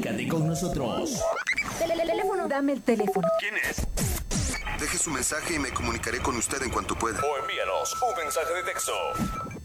Comunícate con nosotros. Teléfono. Dame el teléfono. ¿Quién es? Deje su mensaje y me comunicaré con usted en cuanto pueda. O envíanos un mensaje de texto.